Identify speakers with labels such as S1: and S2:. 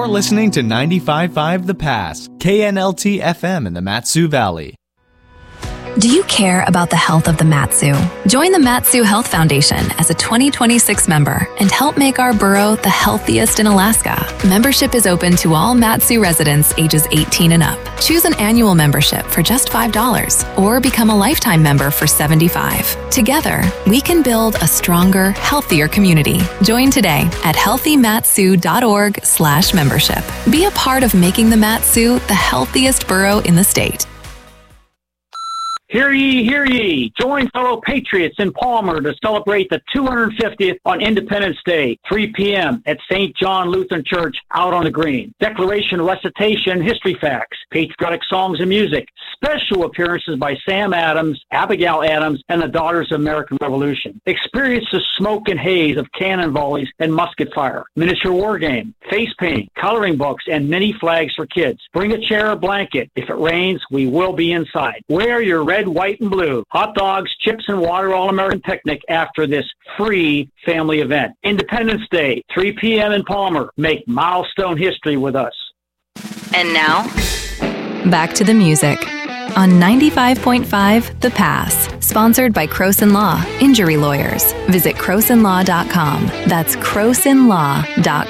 S1: You're listening to 95.5 The Pass, KNLT FM in the Mat-Su Valley.
S2: Do you care about the health of the Mat-Su? Join the Mat-Su Health Foundation as a 2026 member and help make our borough the healthiest in Alaska. Membership is open to all Mat-Su residents ages 18 and up. Choose an annual membership for just $5 or become a lifetime member for $75. Together, we can build a stronger, healthier community. Join today at healthymatsu.org/membership. Be a part of making the Mat-Su the healthiest borough in the state.
S3: Hear ye, hear ye. Join fellow patriots in Palmer to celebrate the 250th on Independence Day, 3 p.m. at St. John Lutheran Church out on the green. Declaration, recitation, history facts, patriotic songs and music, special appearances by Sam Adams, Abigail Adams, and the Daughters of American Revolution. Experience the smoke and haze of cannon volleys and musket fire, miniature war game, face paint, coloring books, and mini flags for kids. Bring a chair or blanket. If it rains, we will be inside. Wear your red, white, and blue. Hot dogs, chips, and water all-American picnic after this free family event. Independence Day, 3 p.m. in Palmer. Make milestone history with us.
S2: And now, back to the music on 95.5 The Pass. Sponsored by Croson Law, Injury Lawyers. Visit CrosonLaw.com. That's CrosonLaw.com.